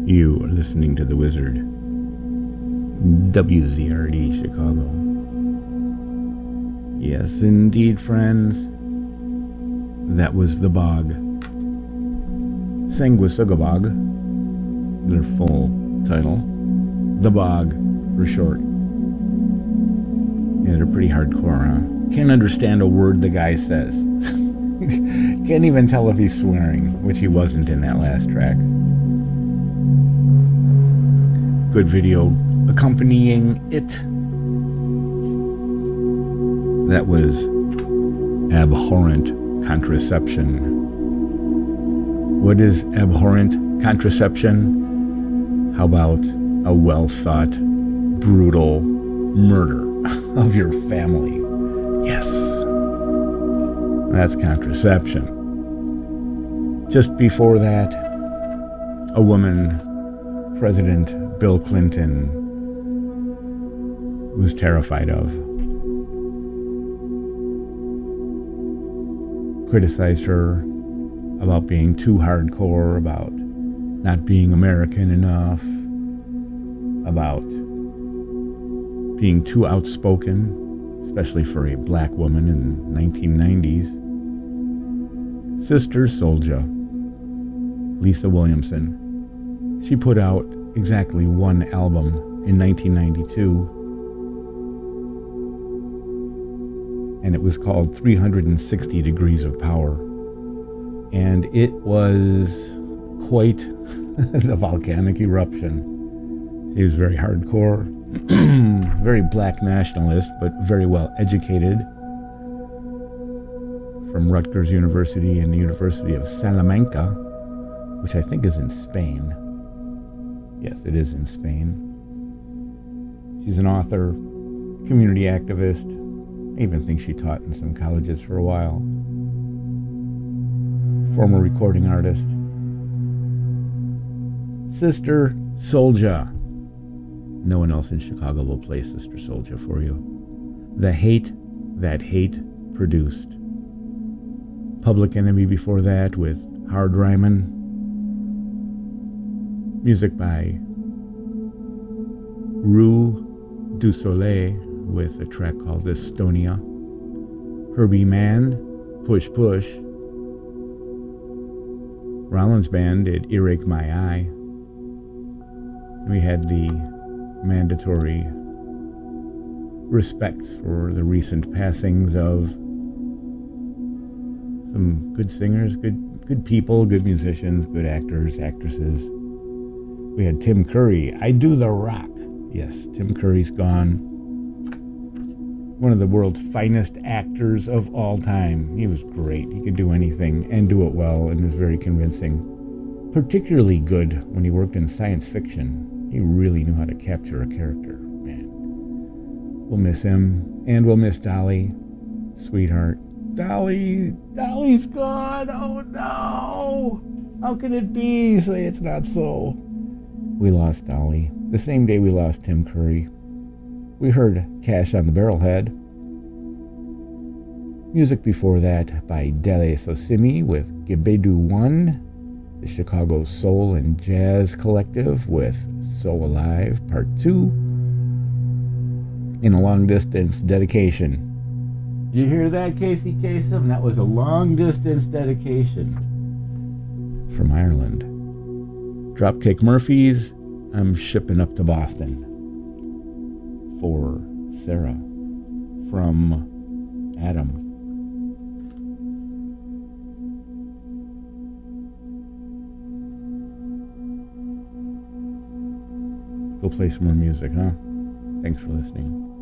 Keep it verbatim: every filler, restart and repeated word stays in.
You are listening to The Wizard, W Z R D Chicago. Yes, indeed, friends. That was The Bog. Sanguisugabog, their full title. The Bog, for short. Yeah, they're pretty hardcore, huh? Can't understand a word the guy says. Can't even tell if he's swearing, which he wasn't in that last track. Good video accompanying it. That was Abhorrent Contraception. What is abhorrent contraception? How about a well-thought, brutal murder of your family? Yes. That's contraception. Just before that, a woman, President Bill Clinton, was terrified of. Criticized her about being too hardcore, about not being American enough, about being too outspoken, especially for a black woman in the nineteen nineties. Sister Souljah, Lisa Williamson, she put out exactly one album in nineteen ninety-two, and it was called three hundred sixty Degrees of Power. And it was quite the volcanic eruption. He was very hardcore, very black nationalist, but very well educated. From Rutgers University and the University of Salamanca, which I think is in Spain. Yes, it is in Spain. She's an author, community activist. I even think she taught in some colleges for a while. Former recording artist. Sister Souljah. No one else in Chicago will play Sister Souljah for you. The Hate That Hate Produced. Public Enemy before that with Hard Ryman. Music by Rue du Soleil with a track called Estonia. Herbie Mann, Push Push. Rollins Band did Earache My Eye. We had the mandatory respects for the recent passings of some good singers, good good people, good musicians, good actors, actresses. We had Tim Curry, I Do the Rock. Yes, Tim Curry's gone. One of the world's finest actors of all time. He was great. He could do anything and do it well and was very convincing. Particularly good when he worked in science fiction. He really knew how to capture a character. Man, we'll miss him. And we'll miss Dolly. Sweetheart. Dolly. Dolly's gone. Oh no. How can it be? Say it's not so. We lost Dolly. The same day we lost Tim Curry. We heard Cash on the Barrelhead. Music before that by Dele Sosimi with Gebedu One. The Chicago Soul and Jazz Collective with So Alive Part two. In a long distance dedication. You hear that, Casey Kasem? That was a long distance dedication. From Ireland. Dropkick Murphys, I'm shipping up to Boston. For Sarah. From Adam. Let's go play some more music, huh? Thanks for listening.